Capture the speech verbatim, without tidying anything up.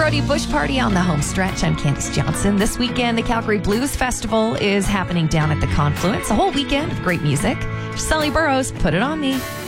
Brody Bush Party on the home stretch. I'm Candace Johnson. This weekend, the Calgary Blues Festival is happening down at the Confluence. A whole weekend of great music. Sully Burrows, Put It On Me.